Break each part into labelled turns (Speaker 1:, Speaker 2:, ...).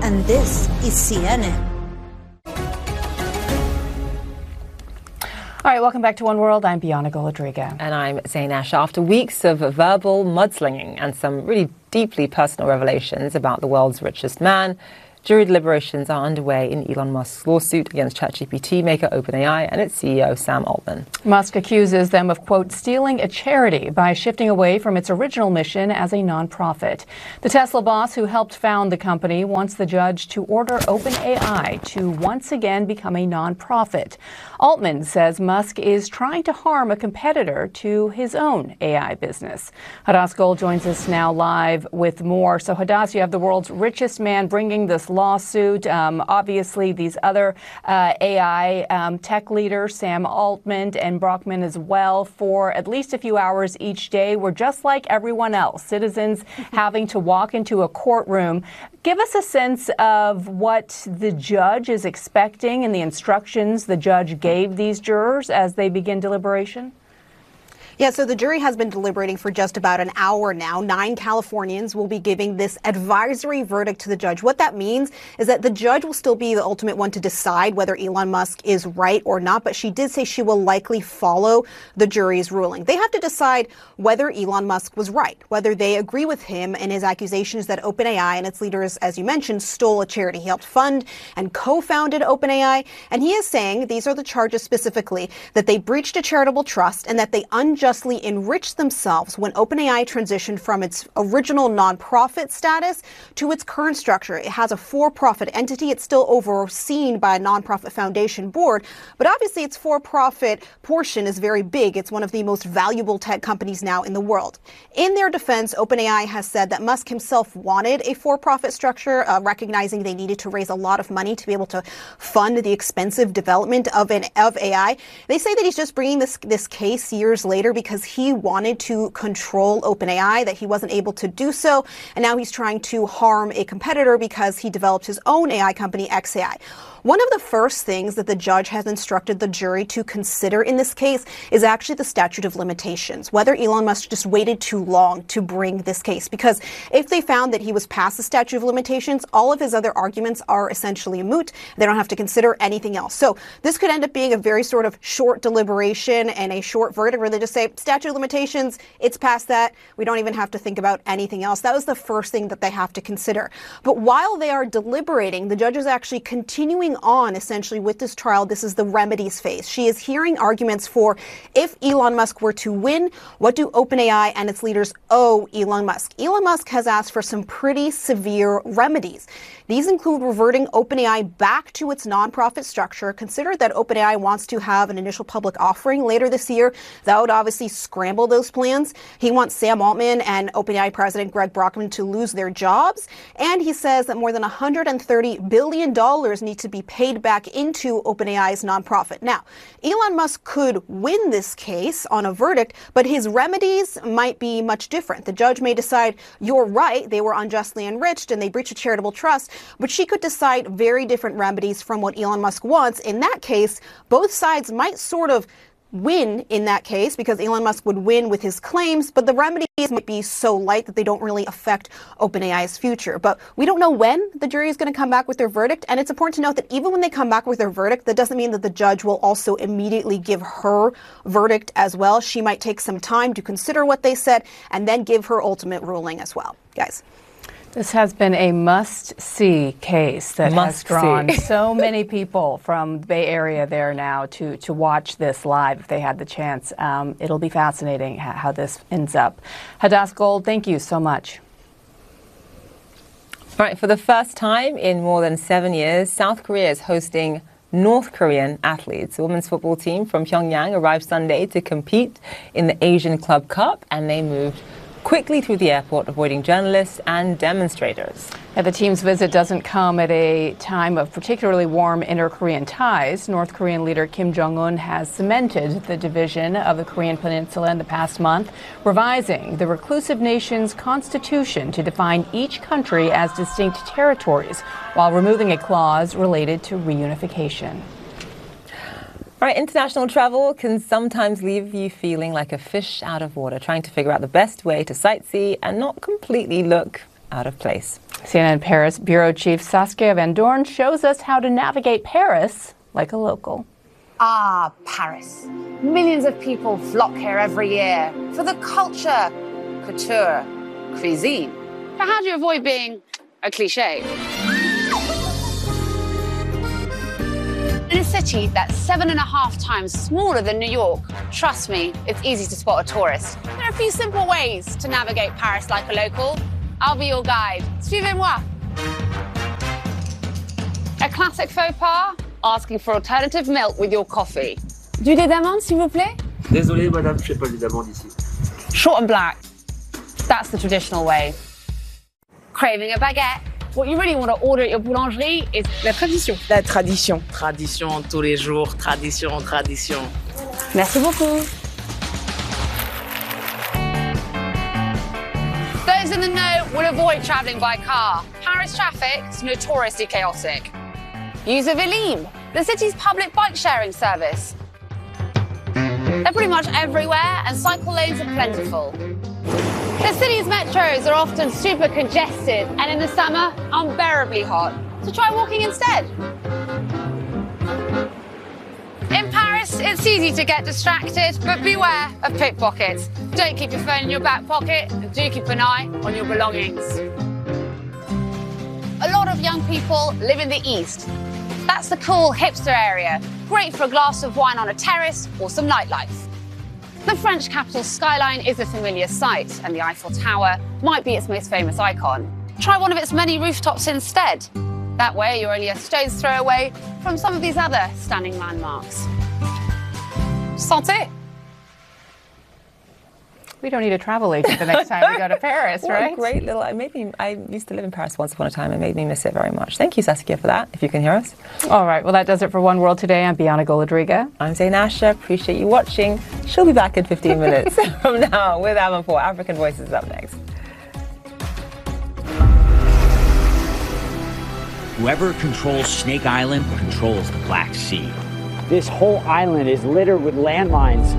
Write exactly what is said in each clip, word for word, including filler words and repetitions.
Speaker 1: and this is C N N.
Speaker 2: All right, welcome back to One World. I'm Bianca Golodriga.
Speaker 3: And I'm Zain Asher. After weeks of verbal mudslinging and some really deeply personal revelations about the world's richest man, jury deliberations are underway in Elon Musk's lawsuit against ChatGPT maker OpenAI and its C E O Sam Altman.
Speaker 2: Musk accuses them of, quote, stealing a charity by shifting away from its original mission as a nonprofit. The Tesla boss who helped found the company wants the judge to order OpenAI to once again become a nonprofit. Altman says Musk is trying to harm a competitor to his own A I business. Hadas Gold joins us now live with more. So, Hadas, you have the world's richest man bringing this lawsuit. Um, obviously, these other uh, A I um, tech leaders, Sam Altman and Brockman as well, for at least a few hours each day, were just like everyone else, citizens having to walk into a courtroom. Give us a sense of what the judge is expecting and the instructions the judge gave these jurors as they begin deliberation.
Speaker 4: Yeah, so the jury has been deliberating for just about an hour now. Nine Californians will be giving this advisory verdict to the judge. What that means is that the judge will still be the ultimate one to decide whether Elon Musk is right or not, but she did say she will likely follow the jury's ruling. They have to decide whether Elon Musk was right, whether they agree with him and his accusations that OpenAI and its leaders, as you mentioned, stole a charity. He helped fund and co-founded OpenAI, and he is saying, these are the charges specifically, that they breached a charitable trust and that they unjustly enriched themselves when OpenAI transitioned from its original nonprofit status to its current structure. It has a for-profit entity. It's still overseen by a nonprofit foundation board, but obviously its for-profit portion is very big. It's one of the most valuable tech companies now in the world. In their defense, OpenAI has said that Musk himself wanted a for-profit structure, uh, recognizing they needed to raise a lot of money to be able to fund the expensive development of an of A I. They say that he's just bringing this this case years later because he wanted to control OpenAI, that he wasn't able to do so, and now he's trying to harm a competitor because he developed his own A I company, xAI. One of the first things that the judge has instructed the jury to consider in this case is actually the statute of limitations, whether Elon Musk just waited too long to bring this case. Because if they found that he was past the statute of limitations, all of his other arguments are essentially moot. They don't have to consider anything else. So this could end up being a very sort of short deliberation and a short verdict where they just say, statute of limitations, it's past that. We don't even have to think about anything else. That was the first thing that they have to consider. But while they are deliberating, the judge is actually continuing on essentially with this trial. This is the remedies phase. She is hearing arguments for if Elon Musk were to win, what do OpenAI and its leaders owe Elon Musk? Elon Musk has asked for some pretty severe remedies. These include reverting OpenAI back to its nonprofit structure. Consider that OpenAI wants to have an initial public offering later this year. That would obviously scramble those plans. He wants Sam Altman and OpenAI President Greg Brockman to lose their jobs. And he says that more than one hundred thirty billion dollars need to be paid back into OpenAI's nonprofit. Now, Elon Musk could win this case on a verdict, but his remedies might be much different. The judge may decide, you're right, they were unjustly enriched and they breached a charitable trust, but she could decide very different remedies from what Elon Musk wants. In that case, both sides might sort of win in that case because Elon Musk would win with his claims, but the remedies might be so light that they don't really affect OpenAI's future. But we don't know when the jury is going to come back with their verdict, and it's important to note that even when they come back with their verdict, that doesn't mean that the judge will also immediately give her verdict as well. She might take some time to consider what they said and then give her ultimate ruling as well. Guys.
Speaker 2: This has been a must-see case that
Speaker 3: Must
Speaker 2: has drawn
Speaker 3: see.
Speaker 2: so many people from the Bay Area there now to, to watch this live if they had the chance. Um, it'll be fascinating how, how this ends up. Hadas Gold, thank you so much.
Speaker 3: All right, for the first time in more than seven years, South Korea is hosting North Korean athletes. The women's football team from Pyongyang arrived Sunday to compete in the Asian Club Cup, and they moved quickly through the airport, avoiding journalists and demonstrators.
Speaker 2: Yeah, the team's visit doesn't come at a time of particularly warm inter-Korean ties. North Korean leader Kim Jong-un has cemented the division of the Korean peninsula in the past month, revising the reclusive nation's constitution to define each country as distinct territories, while removing a clause related to reunification.
Speaker 3: All right, international travel can sometimes leave you feeling like a fish out of water, trying to figure out the best way to sightsee and not completely look out of place.
Speaker 2: C N N Paris Bureau Chief Saskia Van Doorn shows us how to navigate Paris like a local.
Speaker 5: Ah, Paris. Millions of people flock here every year for the culture, couture, cuisine. But how do you avoid being a cliché? In a city that's seven and a half times smaller than New York, trust me, it's easy to spot a tourist. There are a few simple ways to navigate Paris like a local. I'll be your guide. Suivez-moi. A classic faux pas, asking for alternative milk with your coffee. Du lait d'amande, s'il vous plaît?
Speaker 6: Désolé, madame, je sais pas le lait d'amande ici.
Speaker 5: Short and black. That's the traditional way. Craving a baguette. What you really want to order at your boulangerie is la tradition.
Speaker 7: La tradition.
Speaker 8: Tradition tous les jours, tradition, tradition.
Speaker 5: Merci beaucoup. Those in the know will avoid travelling by car. Paris traffic is notoriously chaotic. Use a Velib, the city's public bike sharing service. They're pretty much everywhere and cycle lanes are plentiful. The city's metros are often super congested and in the summer, unbearably hot. So try walking instead. In Paris, it's easy to get distracted, but beware of pickpockets. Don't keep your phone in your back pocket and do keep an eye on your belongings. A lot of young people live in the East. That's the cool hipster area, great for a glass of wine on a terrace or some nightlife. The French capital's skyline is a familiar sight, and the Eiffel Tower might be its most famous icon. Try one of its many rooftops instead. That way, you're only a stone's throw away from some of these other stunning landmarks. Santé!
Speaker 2: We don't need a travel agent the next time we go to Paris,
Speaker 3: What
Speaker 2: right?
Speaker 3: a great little. It made me. I used to live in Paris once upon a time. It made me miss it very much. Thank you, Saskia, for that. If you can hear us.
Speaker 2: All right. Well, that does it for One World Today. I'm Bianca Goladriga.
Speaker 3: I'm Zain Asher. Appreciate you watching. She'll be back in fifteen minutes from now with Alan Four. African Voices up next.
Speaker 9: Whoever controls Snake Island controls the Black Sea.
Speaker 10: This whole island is littered with landmines.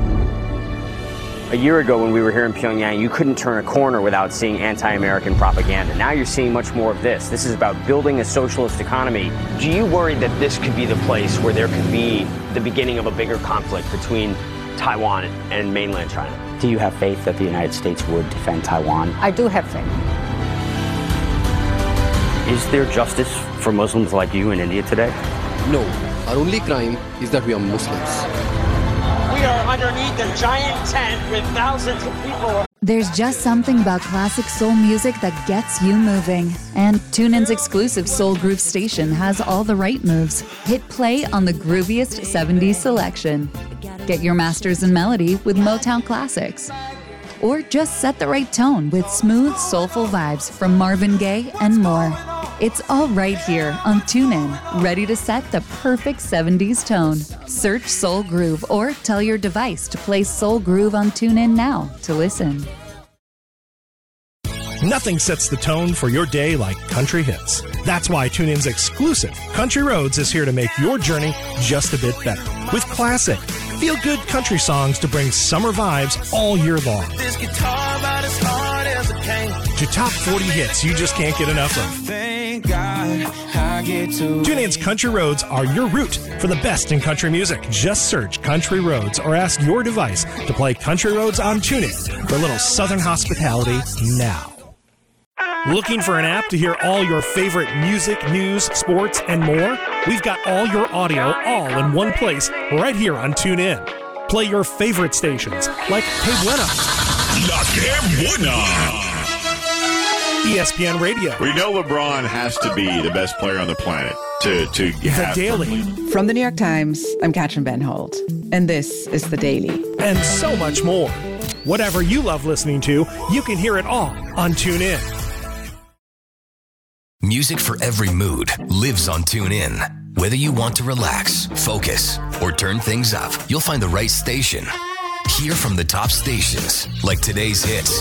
Speaker 11: A year ago when we were here in Pyongyang, you couldn't turn a corner without seeing anti-American propaganda. Now you're seeing much more of this. This is about building a socialist economy.
Speaker 12: Do you worry that this could be the place where there could be the beginning of a bigger conflict between Taiwan and mainland China?
Speaker 10: Do you have faith that the United States would defend Taiwan?
Speaker 1: I do have faith.
Speaker 11: Is there justice for Muslims like you in India today?
Speaker 13: No. Our only crime is that we are Muslims.
Speaker 14: We are underneath a giant tent with thousands of people.
Speaker 15: There's just something about classic soul music that gets you moving. And TuneIn's exclusive Soul Groove station has all the right moves. Hit play on the grooviest seventies selection. Get your masters in melody with Motown classics. Or just set the right tone with smooth, soulful vibes from Marvin Gaye and more. It's all right here on TuneIn, ready to set the perfect seventies tone. Search Soul Groove or tell your device to play Soul Groove on TuneIn now to listen.
Speaker 16: Nothing sets the tone for your day like country hits. That's why TuneIn's exclusive Country Roads is here to make your journey just a bit better. With classic, feel-good country songs to bring summer vibes all year long.
Speaker 17: This guitar about as hard as it can.
Speaker 16: To top forty hits you just can't get enough of.
Speaker 17: Thank God I get to.
Speaker 16: TuneIn's Country Roads are your route for the best in country music. Just search Country Roads or ask your device to play Country Roads on TuneIn for a little Southern hospitality now. Looking for an app to hear all your favorite music, news, sports, and more? We've got all your audio all in one place right here on TuneIn. Play your favorite stations like Que Buena,
Speaker 18: La Que Buena,
Speaker 16: E S P N Radio.
Speaker 18: We know LeBron has to be the best player on the planet to, to have
Speaker 16: The Daily.
Speaker 19: From the New York Times, I'm Katrin Benholt, and this is The Daily.
Speaker 16: And so much more. Whatever you love listening to, you can hear it all on TuneIn.
Speaker 20: Music for every mood lives on TuneIn. Whether you want to relax, focus, or turn things up, you'll find the right station. Hear from the top stations like today's hits,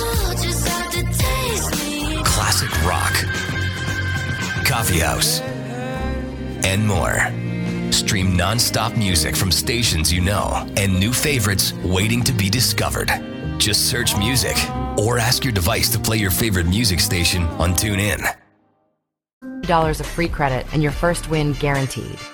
Speaker 20: classic rock, coffee house, and more. Stream non-stop music from stations you know and new favorites waiting to be discovered. Just search music or ask your device to play your favorite music station on TuneIn.
Speaker 7: Dollars of free credit and your first win guaranteed.